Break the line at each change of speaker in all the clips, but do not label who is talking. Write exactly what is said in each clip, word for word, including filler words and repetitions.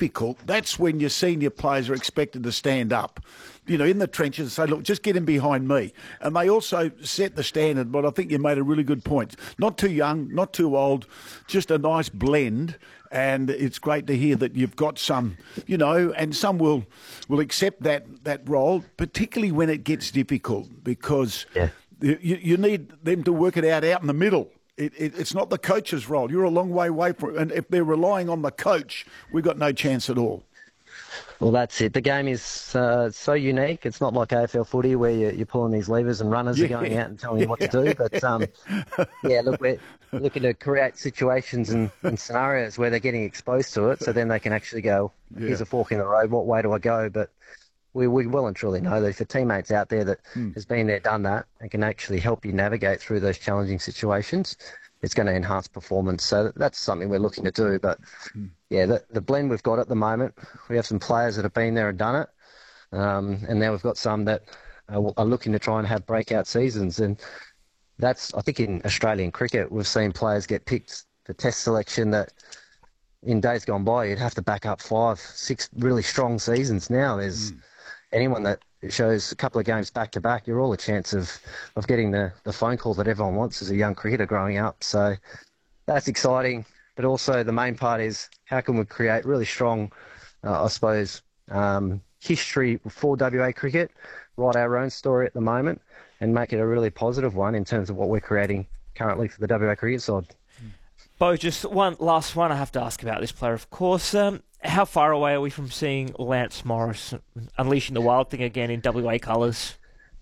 difficult, that's when your senior players are expected to stand up, you know, in the trenches and say, look, just get in behind me. And they also set the standard, but I think you made a really good point. Not too young, not too old, just a nice blend. And it's great to hear that you've got some, you know, and some will will accept that, that role, particularly when it gets difficult, because
yeah.
you, you need them to work it out out in the middle. It, it, it's not the coach's role. You're a long way away from it. And if they're relying on the coach, we've got no chance at all.
Well, that's it. The game is uh, so unique. It's not like A F L footy where you're, you're pulling these levers and runners
yeah.
are going out and telling you what to do. But, um, yeah, look, we're looking to create situations and, and scenarios where they're getting exposed to it, so then they can actually go, here's yeah. a fork in the road, what way do I go? But we, we well and truly know that if a teammate's out there that mm. has been there, done that, and can actually help you navigate through those challenging situations, it's going to enhance performance. So that's something we're looking to do. But, mm. yeah, the, the blend we've got at the moment, we have some players that have been there and done it, um, and now we've got some that are, are looking to try and have breakout seasons. And that's, I think in Australian cricket, we've seen players get picked for test selection that in days gone by, you'd have to back up five, six really strong seasons. Now there's mm. anyone that shows a couple of games back to back, you're all a chance of, of getting the, the phone call that everyone wants as a young cricketer growing up. So that's exciting. But also the main part is how can we create really strong, uh, I suppose, um, history for W A cricket, write our own story at the moment and make it a really positive one in terms of what we're creating currently for the W A cricket side.
Bo, just one last one I have to ask about this player, of course. Um, how far away are we from seeing Lance Morris unleashing the wild thing again in W A colours?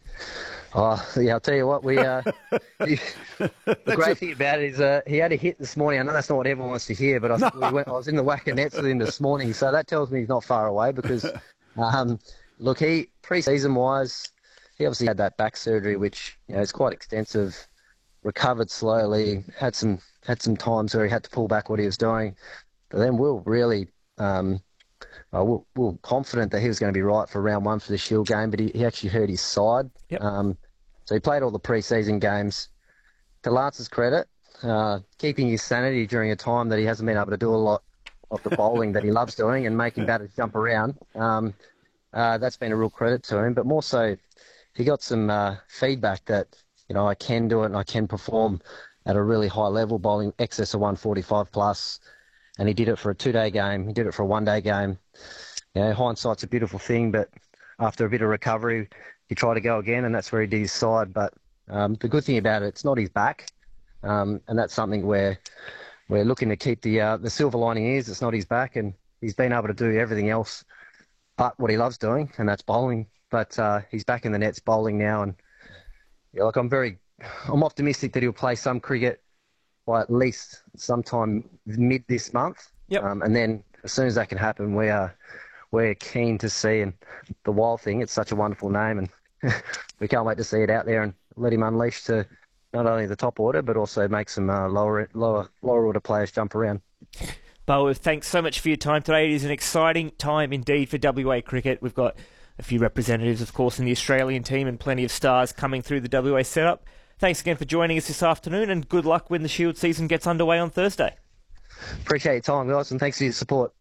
Oh, yeah, I'll tell you what, we uh, he, the great thing about it is uh, he had a hit this morning. I know that's not what everyone wants to hear, but I, no. we went, I was in the whacker nets with him this morning, so that tells me he's not far away because, um, look, he pre-season wise, he obviously had that back surgery, which you know is quite extensive, recovered slowly, had some had some times where he had to pull back what he was doing, but then Will really... Um, Uh, we we were confident that he was going to be right for round one for the Shield game, but he, he actually hurt his side.
Yep.
Um, so he played all the pre-season games. To Lance's credit, uh, keeping his sanity during a time that he hasn't been able to do a lot of the bowling that he loves doing and making batters jump around, um, uh, that's been a real credit to him. But more so, he got some uh, feedback that, you know, I can do it and I can perform at a really high level, bowling excess of one forty-five plus. And he did it for a two-day game. He did it for a one-day game. You know, hindsight's a beautiful thing, but after a bit of recovery, he tried to go again, and that's where he did his side. But um, the good thing about it, it's not his back, um, and that's something where we're looking to keep the uh, the silver lining is it's not his back, and he's been able to do everything else but what he loves doing, and that's bowling. But uh, he's back in the nets bowling now, and yeah, like I'm very, I'm optimistic that he'll play some cricket by at least sometime mid this month.
Yep.
Um, and then as soon as that can happen, we are we're keen to see. And the Wild thing, it's such a wonderful name, and we can't wait to see it out there and let him unleash to not only the top order but also make some uh, lower lower lower order players jump around.
Bo, thanks so much for your time today. It is an exciting time indeed for W A cricket. We've got a few representatives, of course, in the Australian team and plenty of stars coming through the W A setup. Thanks again for joining us this afternoon, and good luck when the Shield season gets underway on Thursday.
Appreciate your time, guys, and thanks for your support.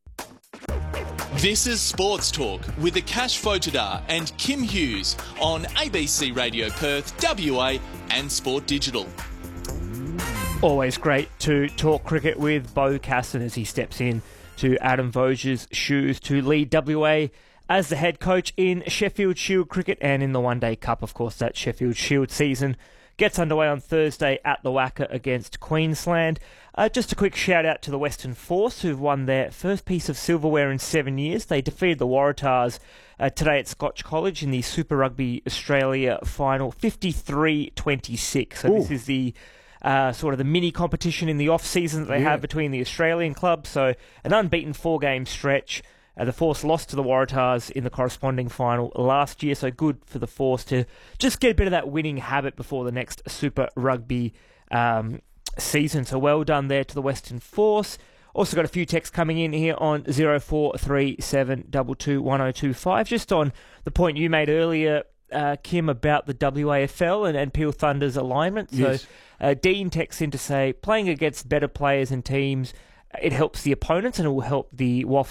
This is Sports Talk with Akash Fotadar and Kim Hughes on A B C Radio Perth, W A and Sport Digital.
Always great to talk cricket with Bo Casson as he steps in to Adam Voges' shoes to lead W A as the head coach in Sheffield Shield cricket and in the One Day Cup. Of course, that Sheffield Shield season gets underway on Thursday at the Wacker against Queensland. Uh, just a quick shout out to the Western Force, who've won their first piece of silverware in seven years. They defeated the Waratahs uh, today at Scotch College in the Super Rugby Australia final, fifty-three twenty-six. So Ooh. This is the uh, sort of the mini competition in the off season that they yeah. have between the Australian clubs. So an unbeaten four game stretch. Uh, the Force lost to the Waratahs in the corresponding final last year, so good for the Force to just get a bit of that winning habit before the next Super Rugby um, season. So well done there to the Western Force. Also got a few texts coming in here on zero four three seven two two one zero two five, just on the point you made earlier, uh, Kim, about the W A F L and, and Peel Thunder's alignment.
Yes.
So uh, Dean texts in to say, playing against better players and teams, it helps the opponents and it will help the W A F